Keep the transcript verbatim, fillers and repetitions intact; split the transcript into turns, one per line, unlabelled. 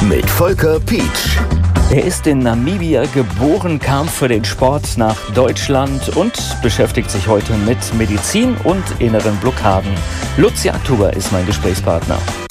mit Volker Pietsch.
Er ist in Namibia geboren, kam für den Sport nach Deutschland und beschäftigt sich heute mit Medizin und inneren Blockaden. Lucia Aktuber ist mein Gesprächspartner.